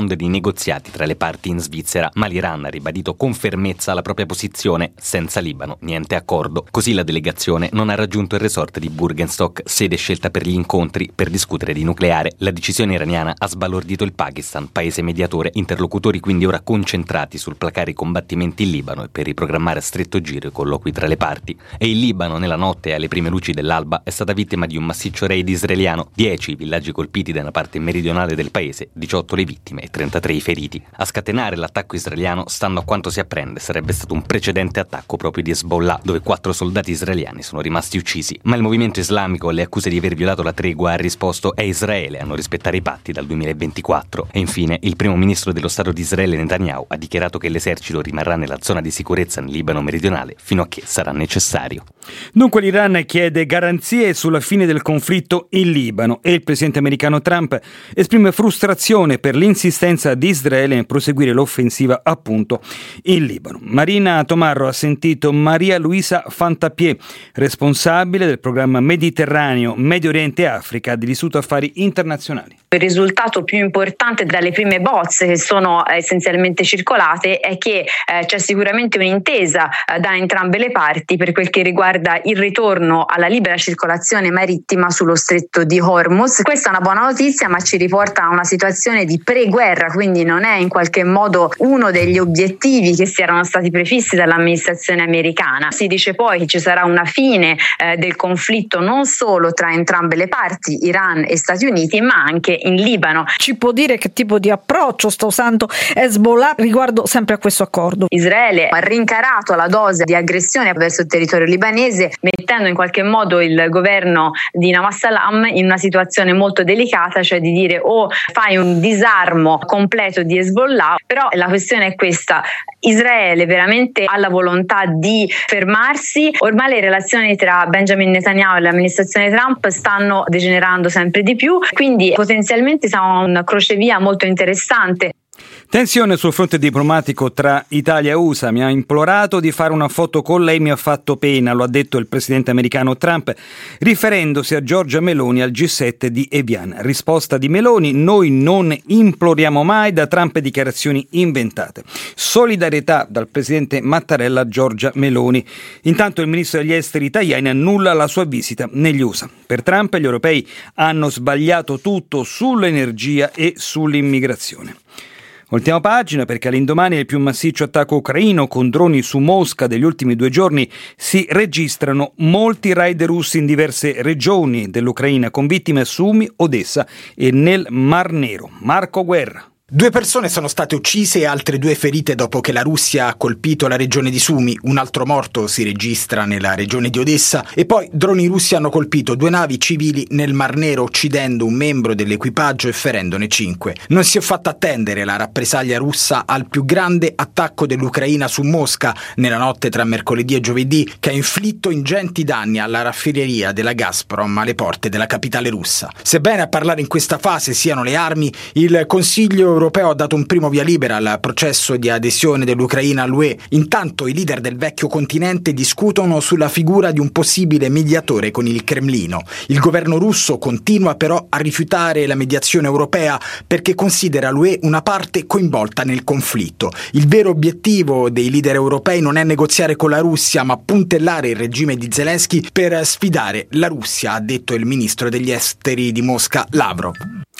round di negoziati tra le parti in Svizzera, ma l'Iran ha ribadito con fermezza la propria posizione: senza Libano niente accordo. Così la delegazione non ha raggiunto il resort di Burgenstock, sede scelta per gli incontri, per discutere di nucleare. La decisione iraniana ha sbalordito il Pakistan, paese mediatore, interlocutori quindi ora concentrati sul placare i combattimenti in Libano e per riprogrammare a stretto giro i colloqui tra le parti. E il Libano, nella notte e alle prime luci dell'alba, è stata vittima di un massiccio raid israeliano: 10 i villaggi colpiti nella parte meridionale del paese, 18 le vittime e 33 i feriti. A scatenare l'attacco israeliano, stando a quanto si apprende, sarebbe stato un precedente attacco proprio di Hezbollah, dove 4 soldati israeliani sono rimasti uccisi. Ma il movimento islamico, alle accuse di aver violato la tregua, ha risposto: è Israele a non rispettare i patti dal 2024. E infine, il primo ministro dello Stato di Israele, Netanyahu, ha dichiarato che l'esercito rimarrà nella zona di sicurezza nel Libano meridionale fino a che sarà necessario. Dunque l'Iran chiede garanzie sulla fine del conflitto in Libano e il presidente americano Trump esprime frustrazione per l'insistenza di Israele nel proseguire l'offensiva appunto in Libano. Marina Tomarro ha sentito Maria Luisa Fantapié, responsabile del programma Mediterraneo, Medio Oriente e Africa dell'Istituto Affari Internazionali. Il risultato più importante dalle prime bozze che sono essenzialmente circolate è che c'è sicuramente un'intesa da entrambe le parti per quel che riguarda il ritorno alla libera circolazione marittima sullo stretto di Hormuz. Questa è una buona notizia, ma ci riporta a una situazione di preguerra, quindi non è in qualche modo uno degli obiettivi che si erano stati prefissi dall'amministrazione americana. Si dice poi che ci sarà una fine del conflitto non solo tra entrambe le parti, Iran e Stati Uniti, ma anche in Libano. Ci può dire che tipo di approccio sta usando Hezbollah riguardo sempre a questo accordo? Israele ha rincarato la dose di aggressione verso il territorio libanese, mettendo in qualche modo il governo di Namasalam in una situazione molto delicata, cioè di dire o fai un disarmo completo di Hezbollah. Però la questione è questa: Israele veramente ha la volontà di fermarsi? Ormai le relazioni tra Benjamin Netanyahu e l'amministrazione Trump stanno degenerando sempre di più, quindi potenzialmente siamo una crocevia molto interessante. Tensione sul fronte diplomatico tra Italia e USA. Mi ha implorato di fare una foto con lei, mi ha fatto pena, lo ha detto il presidente americano Trump, riferendosi a Giorgia Meloni al G7 di Evian. Risposta di Meloni: noi non imploriamo mai, da Trump dichiarazioni inventate. Solidarietà dal presidente Mattarella a Giorgia Meloni. Intanto il ministro degli esteri Tajani annulla la sua visita negli USA. Per Trump gli europei hanno sbagliato tutto sull'energia e sull'immigrazione. Ultima pagina, perché all'indomani del più massiccio attacco ucraino con droni su Mosca degli ultimi 2 giorni si registrano molti raid russi in diverse regioni dell'Ucraina, con vittime a Sumi, Odessa e nel Mar Nero. Marco Guerra. 2 persone sono state uccise e altre 2 ferite dopo che la Russia ha colpito la regione di Sumi. Un altro morto si registra nella regione di Odessa e poi droni russi hanno colpito 2 navi civili nel Mar Nero, uccidendo un membro dell'equipaggio e ferendone 5. Non si è fatta attendere la rappresaglia russa al più grande attacco dell'Ucraina su Mosca nella notte tra mercoledì e giovedì, che ha inflitto ingenti danni alla raffineria della Gazprom alle porte della capitale russa. Sebbene a parlare in questa fase siano le armi, il Consiglio europeo ha dato un primo via libera al processo di adesione dell'Ucraina all'UE. Intanto i leader del vecchio continente discutono sulla figura di un possibile mediatore con il Cremlino. Il governo russo continua però a rifiutare la mediazione europea perché considera l'UE una parte coinvolta nel conflitto. Il vero obiettivo dei leader europei non è negoziare con la Russia, ma puntellare il regime di Zelensky per sfidare la Russia, ha detto il ministro degli esteri di Mosca Lavrov.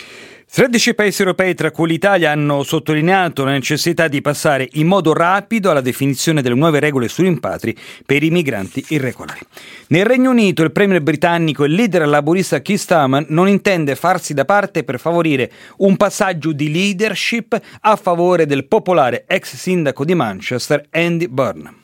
13 paesi europei, tra cui l'Italia, hanno sottolineato la necessità di passare in modo rapido alla definizione delle nuove regole sui rimpatri per i migranti irregolari. Nel Regno Unito il premier britannico e leader laburista Keir Starmer non intende farsi da parte per favorire un passaggio di leadership a favore del popolare ex sindaco di Manchester Andy Burnham.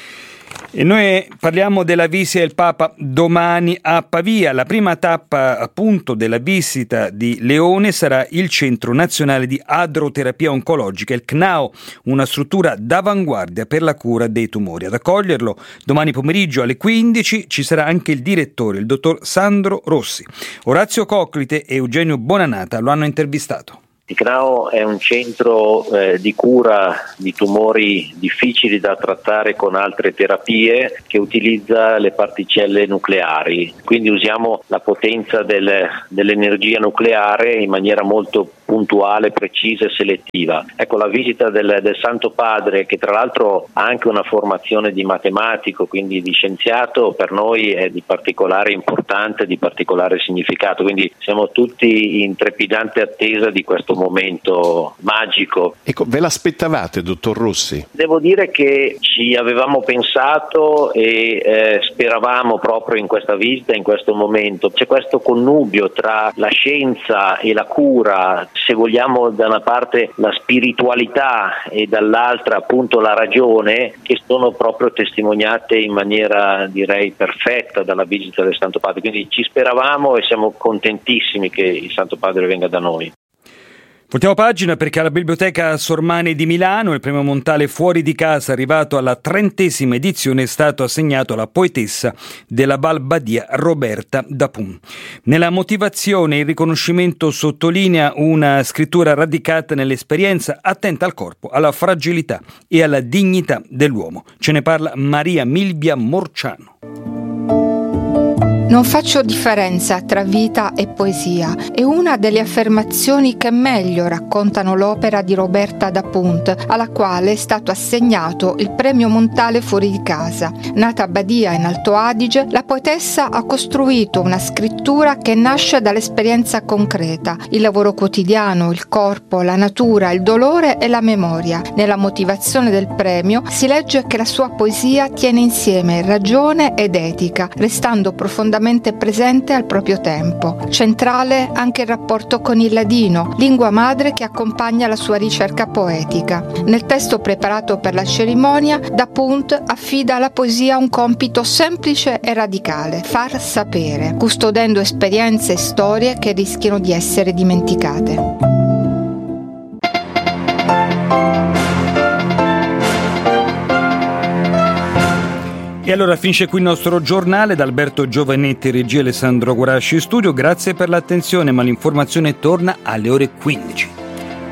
E noi parliamo della visita del Papa domani a Pavia. La prima tappa appunto della visita di Leone sarà il Centro Nazionale di Adroterapia Oncologica, il CNAO, una struttura d'avanguardia per la cura dei tumori. Ad accoglierlo domani pomeriggio alle 15 ci sarà anche il direttore, il dottor Sandro Rossi. Orazio Coclite e Eugenio Bonanata lo hanno intervistato. Il CNAO è un centro di cura di tumori difficili da trattare con altre terapie, che utilizza le particelle nucleari, quindi usiamo la potenza dell'energia nucleare in maniera molto puntuale, precisa e selettiva. Ecco, la visita del Santo Padre, che tra l'altro ha anche una formazione di matematico, quindi di scienziato, per noi è di particolare importanza, di particolare significato, quindi siamo tutti in trepidante attesa di questo momento magico. Ecco, ve l'aspettavate, dottor Rossi? Devo dire che ci avevamo pensato e speravamo proprio in questa visita, in questo momento. C'è questo connubio tra la scienza e la cura, se vogliamo da una parte la spiritualità e dall'altra appunto la ragione, che sono proprio testimoniate in maniera direi perfetta dalla visita del Santo Padre. Quindi ci speravamo e siamo contentissimi che il Santo Padre venga da noi. Voltiamo pagina perché alla Biblioteca Sormani di Milano il premio Montale Fuori di casa, arrivato alla 30ª edizione, è stato assegnato alla poetessa della Val Badia Roberta Dapun. Nella motivazione il riconoscimento sottolinea una scrittura radicata nell'esperienza, attenta al corpo, alla fragilità e alla dignità dell'uomo. Ce ne parla Maria Milvia Morciano. Non faccio differenza tra vita e poesia è una delle affermazioni che meglio raccontano l'opera di Roberta Dapun, alla quale è stato assegnato il premio Montale Fuori di casa. Nata a Badia in Alto Adige, la poetessa ha costruito una scrittura che nasce dall'esperienza concreta, il lavoro quotidiano, il corpo, la natura, il dolore e la memoria. Nella motivazione del premio si legge che la sua poesia tiene insieme ragione ed etica, restando profondamente presente al proprio tempo. Centrale anche il rapporto con il ladino, lingua madre che accompagna la sua ricerca poetica. Nel testo preparato per la cerimonia, Dapun affida alla poesia un compito semplice e radicale: far sapere, custodendo esperienze e storie che rischiano di essere dimenticate. E allora finisce qui il nostro giornale. Da Alberto Giovanetti, regia, Alessandro Guarasci in studio. Grazie per l'attenzione, ma l'informazione torna alle ore 15.